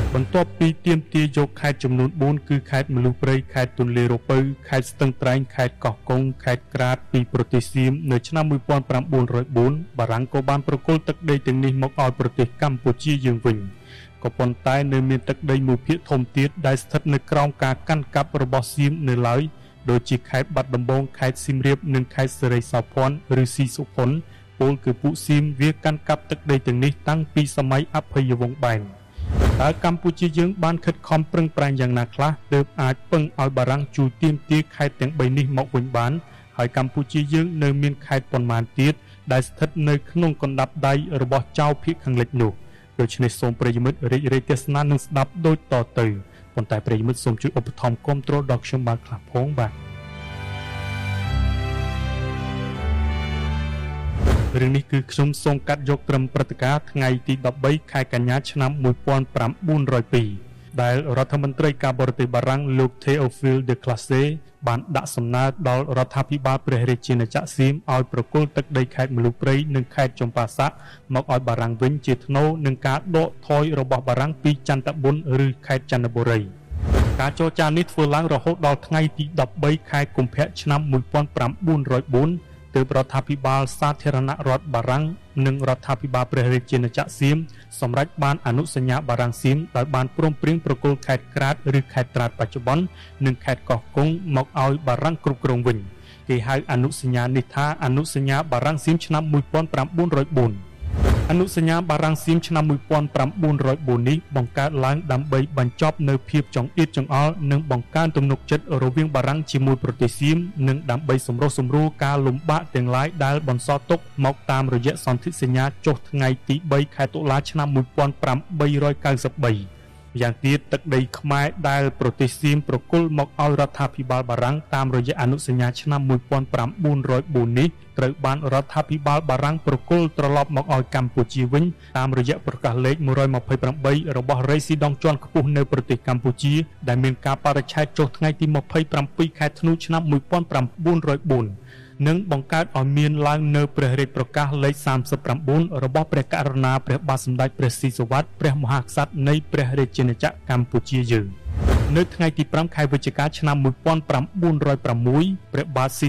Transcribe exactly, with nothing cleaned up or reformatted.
បន្ទាប់ពីទាមទារយកខេត្តចំនួនbốnគឺខេត្តមលូព្រៃខេត្តទុនលេរពៅខេត្តស្ទឹងត្រែងខេត្តកោះកុងខេត្តក្រាតពីប្រទេសសៀមនៅឆ្នាំmột nghìn chín trăm bốnបារាំងក៏បានប្រគល់ទឹកដីទាំងនេះមកឲ្យប្រទេសកម្ពុជាយើងវិញក៏ប៉ុន្តែនៅមានទឹកដីមួយភាគធំទៀតដែលស្ថិតនៅក្រោមការកាន់កាប់របស់សៀមនៅឡើយដូចជាខេត្តបាត់ដំបងខេត្តសៀមរាបនិងខេត្តសេរីសោភ័ណ្ឌឬស៊ីសុផុនពលគឺពួកសៀមវាកាន់កាប់ទឹកដីទាំងនេះតាំងពីសម័យអភយវង្សបែនតើកម្ពុជាយើងបានខិតខំប្រឹងប្រែងយ៉ាងណាខ្លះទើបអាចពឹងឲ្យបារាំងជួយទាមទារខេត្តទាំងបីនេះមកវិញបានហើយកម្ពុជាយើងនៅមានខេត្តប៉ុន្មានទៀតដែលស្ថិតនៅក្នុងកណ្ដាប់ដៃរបស់ចៅភាគខាងលិចនោះដូច្នេះសូមប្រិយមិត្តរីករាយទស្សនានិងស្ដាប់ដូចតទៅប៉ុន្តែប្រិយមិត្តសូមជួយឧបត្ថម្ភគាំទ្រដល់ខ្ញុំបានខ្លះផងបាទរឿងនេះគឺខ្ញុំសូមកាត់យកត្រឹមព្រឹត្តិការណ៍ថ្ងៃទី13ខែកញ្ញាឆ្នាំmột nghìn chín trăm linh haiដែលរដ្ឋមន្ត្រីការបរទេសបារាំងលោក Théophile de Classet បានដាក់សំណើដល់រដ្ឋាភិបាលព្រះរាជាណាចក្រសៀមឲ្យប្រគល់ទឹកដីខេត្តមលូព្រៃនិងខេត្តចំប៉ាសាក់មកឲ្យបារាំងវិញជាថ្នូរនឹងការដកថយរបស់បារាំងពីចន្ទប៊ុនឬខេត្តចន្ទបុរីការចរចានេះធ្វើឡើងរហូតដល់ថ្ងៃទី13ខែកុម្ភៈឆ្នាំmột nghìn chín trăm linh bốnទើបរដ្ឋាភិបាលសាធារណរដ្ឋបារាំងនិងរដ្ឋាភិបាលព្រះរាជាណាចក្រសៀមសម្រេចបានអនុសញ្ញាបារាំងសៀមដោយបានព្រមព្រៀងប្រគល់ខេត្តក្រាតឬខេត្តត្រាតបច្ចុប្បន្ននិងខេត្តកោះកុងមកឲ្យបារាំងគ្រប់គ្រងវិញគេហៅអនុសញ្ញានេះថាអនុសញ្ញាបារាំងសៀមឆ្នាំmột nghìn chín trăm linh bốnអនុសញ្ញាបារាំងសៀមឆ្នាំmột nghìn chín trăm linh bốnនេះបង្កើតឡើងដើម្បីបញ្ចប់នៅភាពចង្អៀតចង្អល់និងបង្កើនទំនុកចិត្តរវាងបារាំងជាមួយប្រទេសសៀមនិងដើម្បីសម្រុះសម្រួលការលំបាកទាំងឡាយដែលបន្សល់ទុកមកតាមរយៈសន្ធិសញ្ញាចុះថ្ងៃទី3ខែតុលាឆ្នាំmột nghìn tám trăm chín mươi baយ៉ាងទៀតទឹកដីខ្មែរដែលប្រទេសសៀមប្រគល់មកឲ្យរដ្ឋាភិបាលបារាំងតាមរយៈអនុសញ្ញាឆ្នាំmột nghìn chín trăm linh bốnនេះត្រូវបានរដ្ឋាភិបាលបារាំងប្រគល់ត្រឡប់មកឲ្យកម្ពុជាវិញតាមរយៈប្រកាសលេខmột trăm hai mươi támរបស់ Resident ជាន់ខ្ពស់នៅប្រទេសកម្ពុជាដែលមានការបរិច្ឆេទចុះថ្ងៃទី27ខែធ្នូឆ្នាំmột nghìn chín trăm linh bốnនិងបង្កើតឲ្យមានឡើងនៅព្រះរាជប្រកាសលេខសามสิบเก้าរបស់ព្រះករុណាព្រះបាទសម្ដេចព្រះស៊ីសុវត្ថិព្រះមហាក្សត្រនៃព្រះរាជាណាចក្រកម្ពុជាយើងនៅថ្ងៃទី5ខែវិច្ឆិកាឆ្នាំmột nghìn chín trăm linh sáuព្រះបាទស៊ី